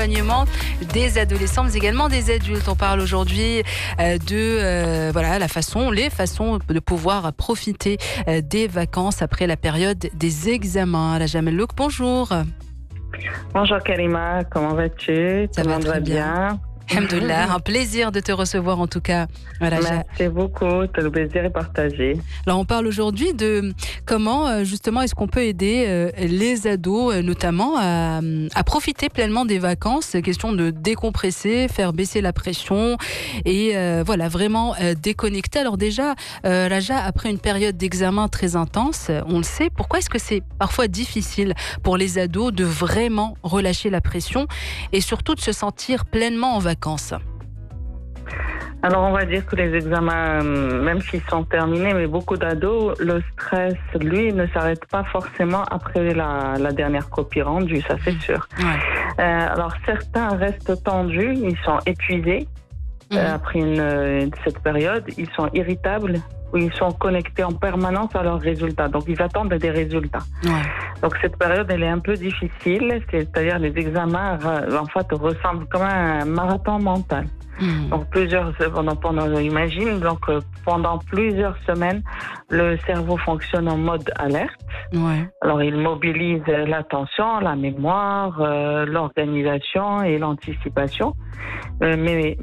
l'accompagnement des adolescents, mais également des adultes. On parle aujourd'hui de les façons de pouvoir profiter des vacances après la période des examens. La Jamel Louk, bonjour. Bonjour Karima, comment vas-tu? Ça va très bien. Alhamdoulilah, un plaisir de te recevoir en tout cas. Voilà, merci beaucoup, le plaisir est partagé. Alors on parle aujourd'hui de comment justement est-ce qu'on peut aider les ados notamment à profiter pleinement des vacances, question de décompresser, faire baisser la pression et vraiment déconnecter. Alors déjà, Raja, après une période d'examen très intense, on le sait, pourquoi est-ce que c'est parfois difficile pour les ados de vraiment relâcher la pression et surtout de se sentir pleinement en vacances? Alors on va dire que les examens, même s'ils sont terminés, mais beaucoup d'ados, le stress, lui, ne s'arrête pas forcément après la dernière copie rendue, ça c'est sûr. Ouais. Alors certains restent tendus, ils sont épuisés après cette période, ils sont irritables, ou ils sont connectés en permanence à leurs résultats, donc ils attendent des résultats. Ouais. Donc cette période, elle est un peu difficile, c'est-à-dire les examens, en fait, ressemblent comme un marathon mental. Donc pendant plusieurs semaines, le cerveau fonctionne en mode alerte. Ouais. Alors il mobilise l'attention, la mémoire, l'organisation et l'anticipation. Mais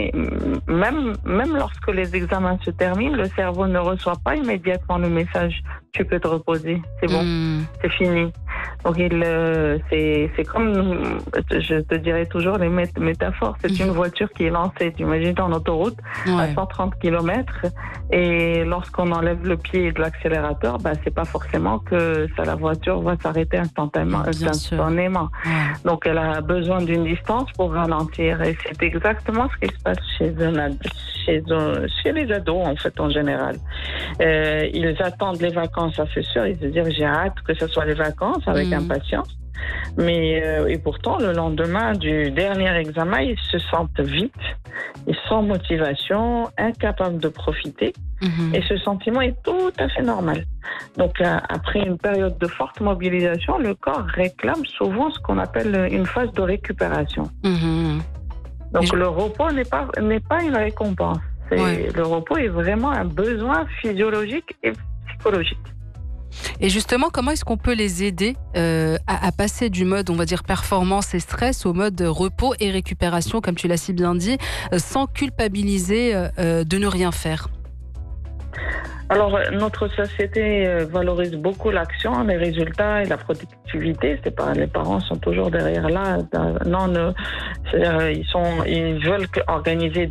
même lorsque les examens se terminent, le cerveau ne reçoit pas immédiatement le message « tu peux te reposer, c'est bon, c'est fini ». Donc c'est comme, je te dirais toujours les métaphores, c'est une voiture qui est lancée, tu imagines en autoroute à 130 km et lorsqu'on enlève le pied de l'accélérateur, c'est pas forcément que la voiture va s'arrêter instantanément. Ouais. Donc elle a besoin d'une distance pour ralentir et c'est exactement ce qui se passe chez les ados en fait en général. Ils attendent les vacances, ça c'est sûr, ils se disent j'ai hâte que ce soit les vacances avec impatience. Mais et pourtant le lendemain du dernier examen, ils se sentent vite, ils sont sans motivation, incapables de profiter. Et ce sentiment est tout à fait normal. Donc après une période de forte mobilisation, le corps réclame souvent ce qu'on appelle une phase de récupération. Donc le repos n'est pas une récompense. Le repos est vraiment un besoin physiologique et psychologique. Et justement, comment est-ce qu'on peut les aider à passer du mode, on va dire, performance et stress au mode repos et récupération, comme tu l'as si bien dit, sans culpabiliser de ne rien faire? Alors, notre société valorise beaucoup l'action, les résultats et la productivité. C'est pas, les parents sont toujours derrière là. C'est-à-dire, ils veulent organiser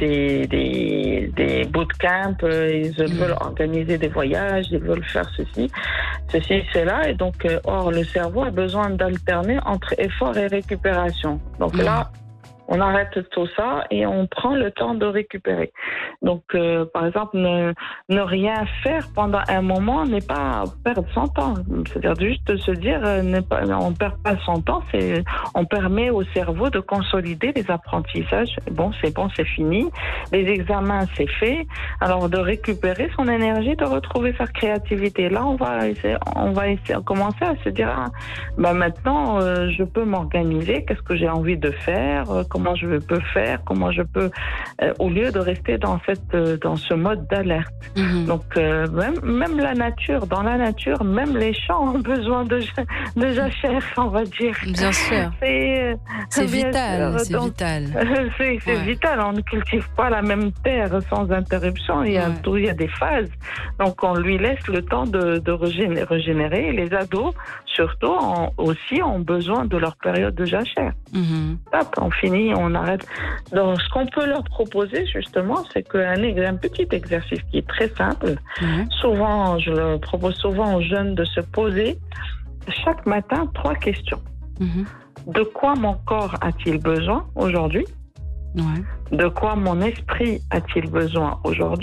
des bootcamps, ils veulent organiser des voyages, ils veulent faire ceci, cela. Et donc, or, le cerveau a besoin d'alterner entre effort et récupération. Donc là, on arrête tout ça et on prend le temps de récupérer. Donc, par exemple, ne rien faire pendant un moment n'est pas perdre son temps. C'est-à-dire juste se dire, on ne perd pas son temps, on permet au cerveau de consolider les apprentissages. Bon, c'est fini. Les examens, c'est fait. Alors, de récupérer son énergie, de retrouver sa créativité. Là, on va commencer à se dire, maintenant, je peux m'organiser. Qu'est-ce que j'ai envie de faire? Comment je peux faire, comment je peux, au lieu de rester dans ce mode d'alerte. Donc, même la nature, dans la nature, même les champs ont besoin de jachère, on va dire. Bien sûr. C'est vital, c'est vital. C'est vital, on ne cultive pas la même terre sans interruption, il y a des phases. Donc, on lui laisse le temps de régénérer. Les ados, surtout, ont besoin de leur période de jachère. Hop, on finit, on arrête. Donc, ce qu'on peut leur proposer, justement, c'est un petit exercice qui est très simple. Souvent, je le propose souvent aux jeunes de se poser chaque matin 3 questions. De quoi mon corps a-t-il besoin aujourd'hui? De quoi mon esprit a-t-il besoin aujourd'hui?